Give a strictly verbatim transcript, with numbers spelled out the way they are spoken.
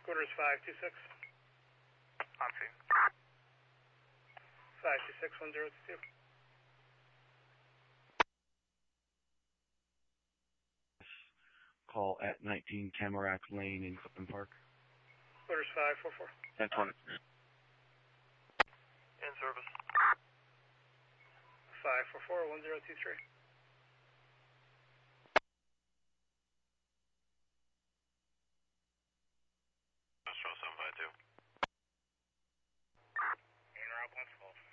Quarters five two six. On scene. five two six one zero two two. Call at nineteen Tamarack Lane in Clifton Park. Quarters five four four. ten twenty. In service. five four four one zero two three. Show seven five two. In route one twelve.